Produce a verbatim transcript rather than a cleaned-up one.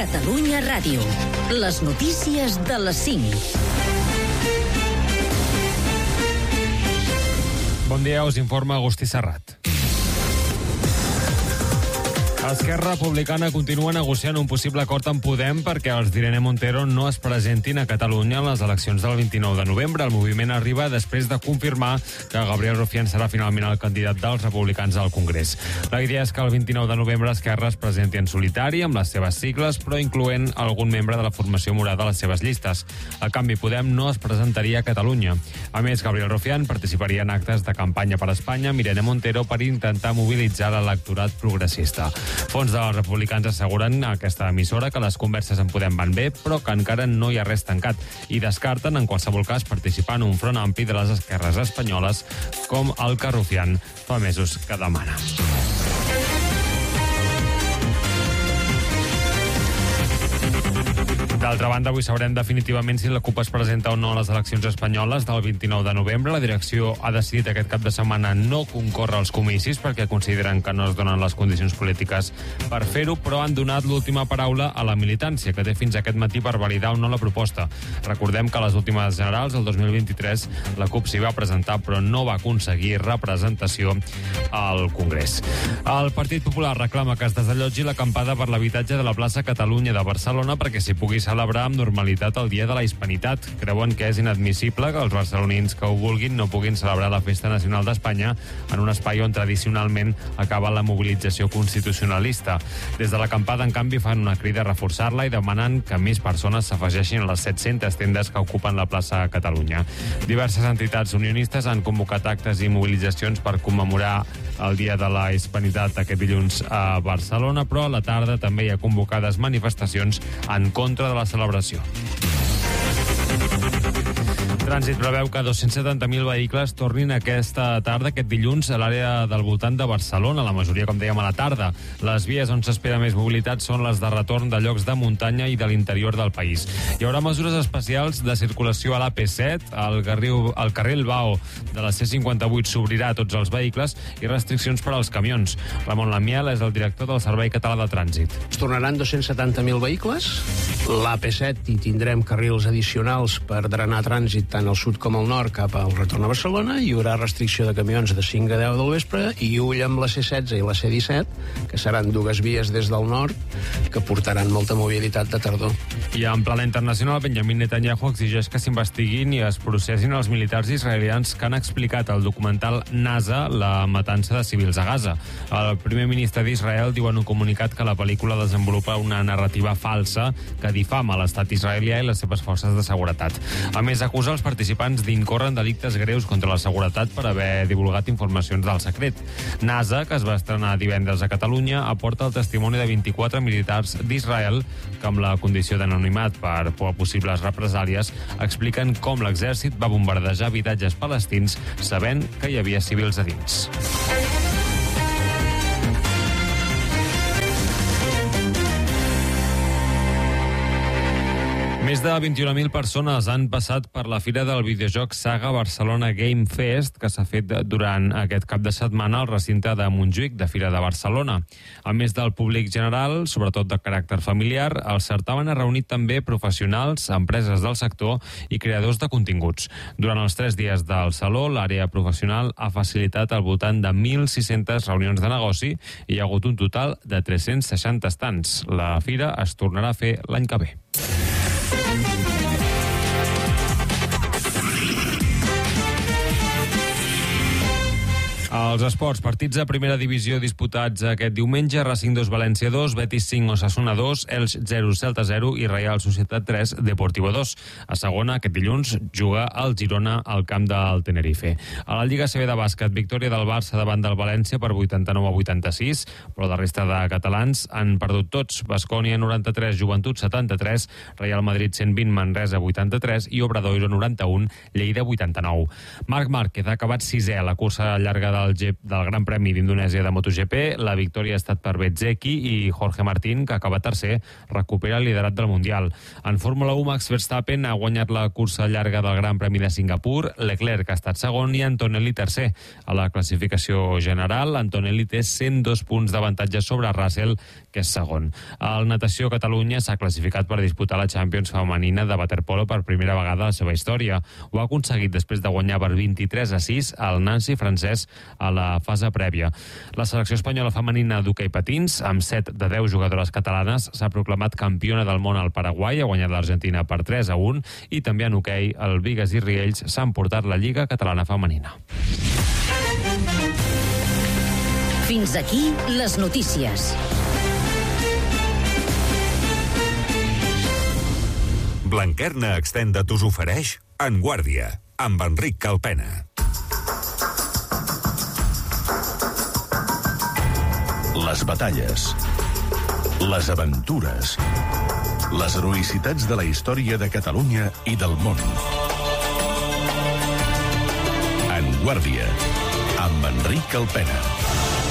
Catalunya Ràdio. Les notícies de les cinc. Bon dia, us informa Agustí Serrat. Esquerra Republicana continua negociant un possible acord amb Podem perquè els d'Irene Montero no es presentin a Catalunya en les eleccions del vint-i-nou de novembre. El moviment arriba després de confirmar que Gabriel Rufián serà finalment el candidat dels republicans al Congrés. La idea és que el vint-i-nou de novembre Esquerra es presenti en solitari amb les seves sigles, però incloent algun membre de la formació morada a les seves llistes. A canvi, Podem no es presentaria a Catalunya. A més, Gabriel Rufián participaria en actes de campanya per Espanya amb Irene Montero per intentar mobilitzar l'electorat progressista. Fons dels republicans asseguren a aquesta emissora que les converses en Podem van bé, però que encara no hi ha res tancat, i descarten en qualsevol cas participar en un front ampli de les esquerres espanyoles com el que Rufián fa mesos que demana. D'altra banda, avui sabrem definitivament si la CUP es presenta o no a les eleccions espanyoles del vint-i-nou de novembre. La direcció ha decidit aquest cap de setmana no concórrer als comicis perquè consideren que no es donen les condicions polítiques per fer-ho, però han donat l'última paraula a la militància, que té fins aquest matí per validar o no la proposta. Recordem que a les últimes generals, el dos mil vint-i-tres, la CUP s'hi va presentar però no va aconseguir representació al Congrés. El Partit Popular reclama que es desallotgi l'acampada per l'habitatge de la plaça Catalunya de Barcelona perquè s'hi pugui celebrar amb normalitat el Dia de la Hispanitat. Creuen que és inadmissible que els barcelonins que ho vulguin no puguin celebrar la Festa Nacional d'Espanya en un espai on tradicionalment acaba la mobilització constitucionalista. Des de l'acampada, en canvi, fan una crida a reforçar-la i demanen que més persones s'afegeixin a les set-centes tendes que ocupen la plaça Catalunya. Diverses entitats unionistes han convocat actes i mobilitzacions per commemorar el Dia de la Hispanitat aquest dilluns a Barcelona, però a la tarda també hi ha convocades manifestacions en contra de la celebració. Trànsit preveu que dos-cents setanta mil vehicles tornin aquesta tarda, aquest dilluns, a l'àrea del voltant de Barcelona, la majoria, com dèiem, a la tarda. Les vies on s'espera més mobilitat són les de retorn de llocs de muntanya i de l'interior del país. Hi haurà mesures especials de circulació a l'A P set, el, garriu, el carril Bao de la C cinquanta-vuit s'obrirà a tots els vehicles i restriccions per als camions. Ramon Lamiel és el director del Servei Català de Trànsit. Es tornaran dos-cents setanta mil vehicles. L'A P set hi tindrem carrils addicionals per drenar trànsit tant al sud com al nord cap al retorn a Barcelona. Hi haurà restricció de camions de cinc a deu del vespre i ull amb la C setze i la C disset, que seran dues vies des del nord que portaran molta mobilitat de tardor. I en plana internacional, Benjamin Netanyahu exigeix que s'investiguin i es processin els militars israelians que han explicat al documental NASA la matança de civils a Gaza. El primer ministre d'Israel diu en un comunicat que la pel·lícula desenvolupa una narrativa falsa que difama l'estat israelià i les seves forces de seguretat. A més, acusa els participants d'incórrer en delictes greus contra la seguretat per haver divulgat informacions del secret. NASA, que es va estrenar divendres a Catalunya, aporta el testimoni de vint-i-quatre militars d'Israel que, amb la condició d'anonimat per por a possibles represàlies, expliquen com l'exèrcit va bombardejar habitatges palestins sabent que hi havia civils a dins. Més de vint-i-un mil persones han passat per la fira del videojoc Saga Barcelona Game Fest, que s'ha fet durant aquest cap de setmana al recinte de Montjuïc, de Fira de Barcelona. A més del públic general, sobretot de caràcter familiar, el certamen ha reunit també professionals, empreses del sector i creadors de continguts. Durant els tres dies del saló, l'àrea professional ha facilitat al voltant de mil sis-centes reunions de negoci i hi ha hagut un total de tres-cents seixanta estants. La fira es tornarà a fer l'any que ve. Els esports, partits a primera divisió disputats aquest diumenge: Racing dos, València dos, Betis cinc, Osasuna dos, Elx zero, Celta zero i Real Societat tres, Deportivo dos. A segona, aquest dilluns, juga el Girona al camp del Tenerife. A la Lliga A C B de bàsquet, victòria del Barça davant del València per vuitanta-nou a vuitanta-sis, però la resta de catalans han perdut tots. Baskonia noranta-tres, Joventut setanta-tres, Real Madrid cent vint, Manresa vuitanta-tres i Obradoiro noranta-un, Lleida vuitanta-nou. Marc Márquez ha acabat sisè a la cursa llarga del G del Gran Premi d'Indonèsia de MotoGP. La victòria ha estat per Bezzecchi i Jorge Martín, que acaba tercer, recupera el liderat del Mundial. En Fórmula u, Max Verstappen ha guanyat la cursa llarga del Gran Premi de Singapur, Leclerc ha estat segon i Antonelli tercer. A la classificació general, Antonelli té cent dos punts d'avantatge sobre Russell, que és segon. El Natació Catalunya s'ha classificat per disputar la Champions femenina de waterpolo per primera vegada a la seva història. Ho ha aconseguit després de guanyar per vint-i-tres a sis al Nancy francès a la fase prèvia. La selecció espanyola femenina d'hoquei patins, amb set de deu jugadores catalanes, s'ha proclamat campiona del món al Paraguai, ha guanyat l'Argentina per tres a un, i també en hoquei el Bigues i Riells s'han portat la Lliga Catalana Femenina. Fins aquí les notícies. Blanquerna Extended us ofereix En Guàrdia, amb Enric Calpena. Les batalles, les aventures, les heroïcitats de la història de Catalunya i del món. En Guàrdia, amb Enric Calpena.